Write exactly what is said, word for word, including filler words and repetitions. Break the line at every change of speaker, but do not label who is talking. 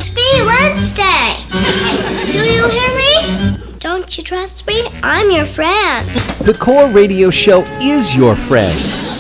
Be Wednesday. Do you hear me? Don't you trust me? I'm your friend.
The Core Radio Show is your friend.